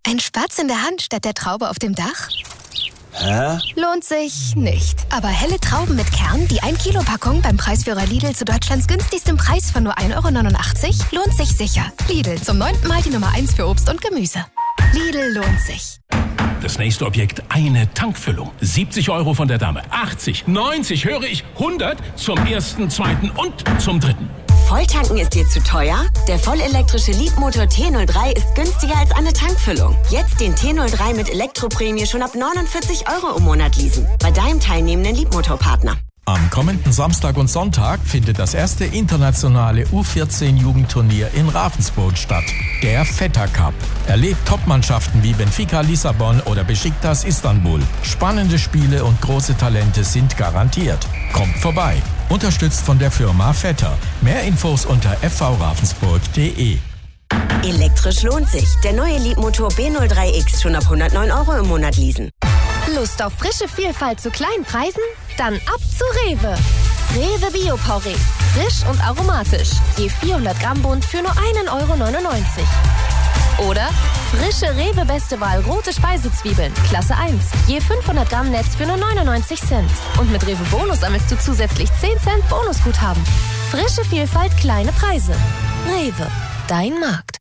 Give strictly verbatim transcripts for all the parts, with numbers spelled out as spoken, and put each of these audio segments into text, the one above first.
Ein Spatz in der Hand statt der Traube auf dem Dach? Hä? Lohnt sich nicht. Aber helle Trauben mit Kern, die ein Kilo Packung beim Preisführer Lidl zu Deutschlands günstigstem Preis von nur ein Euro neunundachtzig, lohnt sich sicher. Lidl, zum neunten Mal die Nummer eins für Obst und Gemüse. Lidl lohnt sich. Das nächste Objekt, eine Tankfüllung. siebzig Euro von der Dame. achtzig, neunzig, höre ich, hundert zum ersten, zweiten und zum dritten. Volltanken ist dir zu teuer? Der vollelektrische Leapmotor T null drei ist günstiger als eine Tankfüllung. Jetzt den T null drei mit Elektroprämie schon ab neunundvierzig Euro im Monat leasen. Bei deinem teilnehmenden Leapmotor-Partner. Am kommenden Samstag und Sonntag findet das erste internationale U vierzehn Jugendturnier in Ravensburg statt. Der Feta Cup. Erlebt Topmannschaften wie Benfica Lissabon oder Besiktas Istanbul. Spannende Spiele und große Talente sind garantiert. Kommt vorbei. Unterstützt von der Firma Vetter. Mehr Infos unter f v ravensburg punkt d e. Elektrisch lohnt sich. Der neue Leapmotor B null drei X schon ab hundertneun Euro im Monat leasen. Lust auf frische Vielfalt zu kleinen Preisen? Dann ab zu Rewe. Rewe Bio-Porree. Frisch und aromatisch. Je vierhundert Gramm Bund für nur ein Euro neunundneunzig. Oder frische Rewe Beste Wahl rote Speisezwiebeln, Klasse eins. Je fünfhundert Gramm Netz für nur neunundneunzig Cent. Und mit Rewe Bonus sammelst du zusätzlich zehn Cent Bonusguthaben. Frische Vielfalt, kleine Preise. Rewe, dein Markt.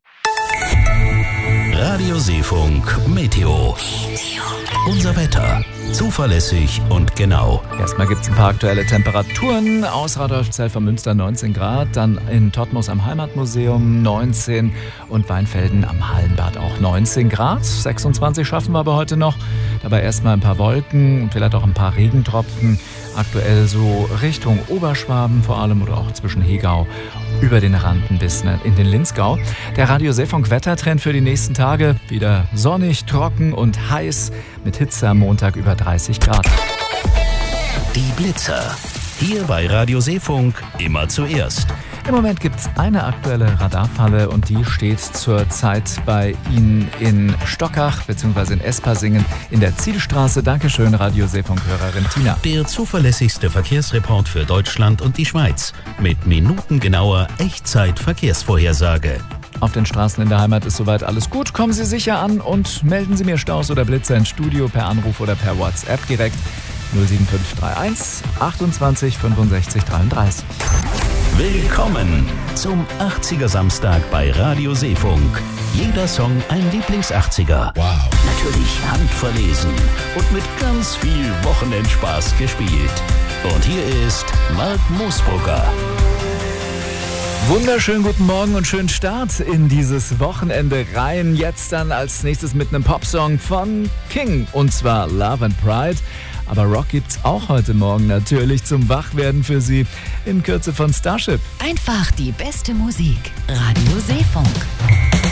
Radio Seefunk Meteo. Unser Wetter. Zuverlässig und genau. Erstmal gibt es ein paar aktuelle Temperaturen. Aus Radolfzell-Münster neunzehn Grad, dann in Todtmoos am Heimatmuseum neunzehn und Weinfelden am Hallenbad auch neunzehn Grad. sechsundzwanzig schaffen wir aber heute noch. Dabei erstmal ein paar Wolken und vielleicht auch ein paar Regentropfen. Aktuell so Richtung Oberschwaben vor allem oder auch zwischen Hegau über den Randen bis in den Linzgau. Der Radio Seefunk Wettertrend für die nächsten Tage. Wieder sonnig, trocken und heiß mit Hitze am Montag über dreißig Grad. Die Blitzer. Hier bei Radio Seefunk immer zuerst. Im Moment gibt es eine aktuelle Radarfalle und die steht zurzeit bei Ihnen in Stockach bzw. in Espersingen in der Zielstraße. Dankeschön, Radio Seefunk-Hörerin Tina. Der zuverlässigste Verkehrsreport für Deutschland und die Schweiz mit minutengenauer Echtzeit-Verkehrsvorhersage. Auf den Straßen in der Heimat ist soweit alles gut. Kommen Sie sicher an und melden Sie mir Staus oder Blitzer ins Studio per Anruf oder per WhatsApp direkt null sieben fünf drei eins achtundzwanzig fünfundsechzig dreiunddreißig. Willkommen zum achtziger Samstag bei Radio Seefunk. Jeder Song ein Lieblings-achtziger. Wow. Natürlich handverlesen und mit ganz viel Wochenendspaß gespielt. Und hier ist Mark Moosbrugger. Wunderschönen guten Morgen und schönen Start in dieses Wochenende rein. Jetzt dann als nächstes mit einem Popsong von King und zwar Love and Pride. Aber Rock gibt's auch heute Morgen natürlich zum Wachwerden für Sie in Kürze von Starship. Einfach die beste Musik. Radio Seefunk.